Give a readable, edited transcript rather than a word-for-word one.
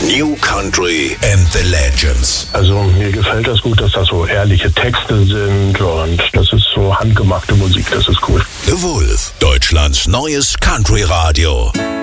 New Country and the Legends. Also mir gefällt das gut, dass das so ehrliche Texte sind und das ist so handgemachte Musik, das ist cool. The Wolf, Deutschlands neues Country-Radio.